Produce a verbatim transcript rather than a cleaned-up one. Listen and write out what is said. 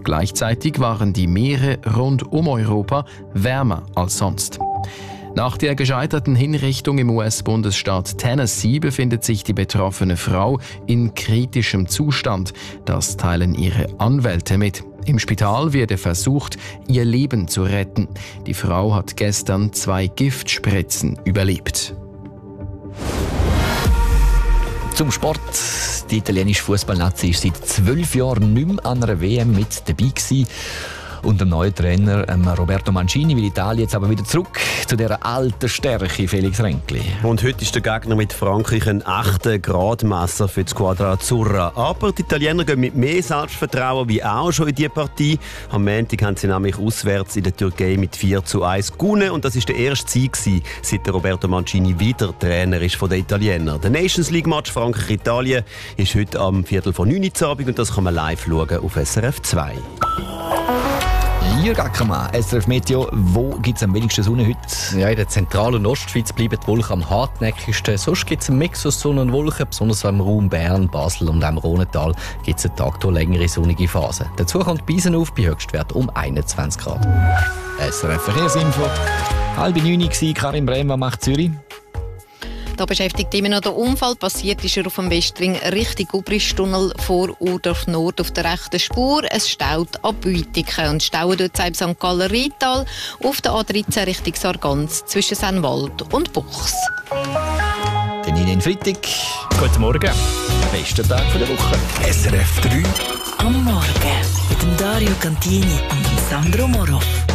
Gleichzeitig waren die Meere rund um Europa wärmer als sonst. Nach der gescheiterten Hinrichtung im U S-Bundesstaat Tennessee befindet sich die betroffene Frau in kritischem Zustand. Das teilen ihre Anwälte mit. Im Spital werde versucht, ihr Leben zu retten. Die Frau hat gestern zwei Giftspritzen überlebt. Zum Sport. Die italienische Fußballnazi ist seit zwölf Jahren nicht mehr an einer W M mit dabei gewesen. Und der neue Trainer ähm, Roberto Mancini will Italien jetzt aber wieder zurück zu dieser alten Stärke, Felix Renkli. Und heute ist der Gegner mit Frankreich ein echter Gradmesser für die Squadra Azzurra. Aber die Italiener gehen mit mehr Selbstvertrauen wie auch schon in diese Partie. Am Montag haben sie nämlich auswärts in der Türkei mit vier zu eins gewonnen. Und das war der erste Sieg, seit der Roberto Mancini wieder Trainer ist von den Italienern. Der Nations League Match Frankreich-Italien ist heute am Viertel vor neun Uhr Abend und das kann man live schauen auf S R F zwei. Jürg Ackermann, S R F Meteo, wo gibt es am wenigsten Sonne heute? Ja, in der Zentral- und Ostschweiz bleiben die Wolken am hartnäckigsten. Sonst gibt es einen Mix aus Sonne und Wolken, besonders im Raum Bern, Basel und am Rhonental gibt es einen Tag durch längere sonnige Phasen. Dazu kommt Biesen auf bei Höchstwert um einundzwanzig Grad. S R F Verkehrsinfo. Halb neun war Karin Brehm, was macht Zürich? Da beschäftigt immer noch der Unfall. Passiert ist er auf dem Westring Richtung Gubristunnel vor Urdorf Nord auf der rechten Spur. Es staut ab Bütiken und stauen dort im Sankt Galler Rital auf der A dreizehn Richtung Sargans zwischen Sennwald und Buchs. Den in Freitag. Guten Morgen. Bester Tag der Woche. S R F drei. Am Morgen mit dem Dario Cantini und Sandro Moro.